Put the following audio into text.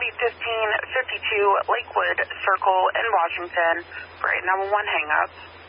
1552 Lakewood Circle in Washington for a 911 hang-up.